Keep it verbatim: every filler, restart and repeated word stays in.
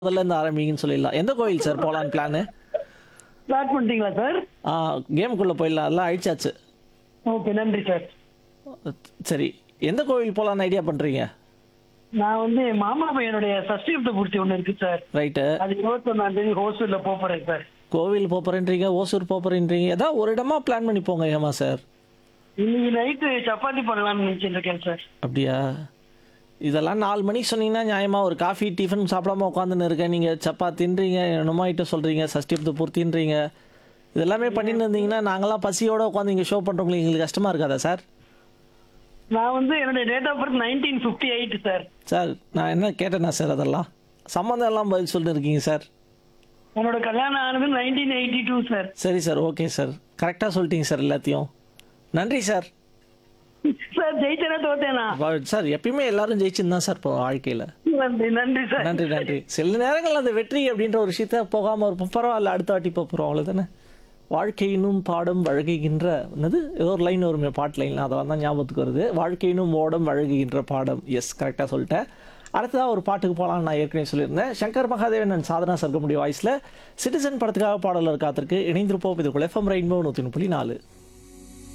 முதல்ல இருந்து ஆரம்பிங்கன்னு சொல்லிடலாம். எந்த கோயில் சார் போலான்னு பிளானு? ஸ்டார்ட் பண்ணிட்டீங்களா சார்? ஆ கேமுக்குள்ள போயிடலாம். எல்லாம் அழிச்சாச்சு. ஓகே, நன்றி சார். சரி, எந்த கோவில் போலான்னு ஐடியா பண்றீங்க? நான் வந்து என் மாமா பையனுடைய சஷ்டிகிருத்த பூர்த்தி ஒன்று இருக்கு சார். ரைட்டு. அது இருபத்தொன்னாம் தேதி ஹோசூர்ல போக போறேன் சார். கோவில் போறேன்றீங்க, ஓசூர் போறேன்றீங்க, ஏதாவது ஒரு இடமா பிளான் பண்ணி போங்க. ஏமா சார்? இன்னைக்கு நைட்டு சப்பாத்தி பண்ணலாம்னு நினைச்சிட்டு இருக்கேன் சார். அப்படியா? இதெல்லாம் நாலு மணிக்கு சொன்னீங்கன்னா நியாயமா ஒரு காஃபி டிஃபன் சாப்பிடாம உட்காந்துன்னு இருக்கேன். நீங்கள் சப்பாத்தின்றீங்க, என்னமோ ஐட்டம் சொல்கிறீங்க, சஷ்டிபத்து பூர்த்தின்றீங்க. இதெல்லாமே பண்ணிட்டு இருந்தீங்கன்னா நாங்களாம் பசியோட உட்காந்து இங்கே ஷோ பண்ணுறவங்களுக்கு எங்களுக்கு கஷ்டமாக இருக்காதா சார்? நான் வந்து என்னுடைய date of birth nineteen fifty eight sir. Sir நான் என்ன கேட்டேனா சார்? அதெல்லாம் சம்மந்தம் எல்லாம் பதில் சொல்லிட்டு இருக்கீங்க சார். என்னோட கல்யாணம் ஆனது நைன்டீன் எயிட்டி டூ சார். சரி சார், ஓகே சார், கரெக்டாக சொல்லிட்டீங்க சார் எல்லாத்தையும். நன்றி சார். சார் ஜெயிச்சனா தோத்தேனா? வா- சார் எப்பயுமே எல்லாரும் ஜெயிச்சுன்னு தான் சார் இப்போ வாழ்க்கையில். நன்றி நன்றி சார். நன்றி நன்றி. சில நேரங்கள் அந்த வெற்றி அப்படின்ற ஒரு விஷயத்த போகாமல் இருப்போம். பரவாயில்ல, அடுத்த வாட்டி போகிறோம், அவ்வளோதானே. வாழ்க்கையினும் பாடம் வழங்குகின்ற என்னது ஏதோ ஒரு லைன் வருமே பாட்டு லைன், அதெல்லாம் தான் ஞாபகத்துக்கு வருது. வாழ்க்கையினும் ஓடம் வழங்குகின்ற பாடம். எஸ், கரெக்டாக சொல்லிட்டேன். அடுத்ததாக ஒரு பாட்டுக்கு போகலான்னு நான் ஏற்கனவே சொல்லியிருந்தேன். சங்கர் மகாதேவன் அண்ட் சாதனா சர்க்கமுடைய வாய்ஸில் சிட்டிசன் படத்துக்காக பாடலர் காத்திருக்கு. இணைந்திருப்போம். இதுக்குள்ள எஃப்எம் ரெயின்போ நூற்றி புள்ளி நாலு.